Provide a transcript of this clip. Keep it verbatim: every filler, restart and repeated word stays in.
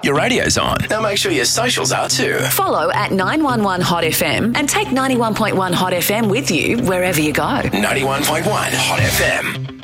your radio's on. Now make sure your socials are too. Follow at nine one one Hot F M and take ninety-one point one Hot F M with you wherever you go. ninety-one point one Hot F M.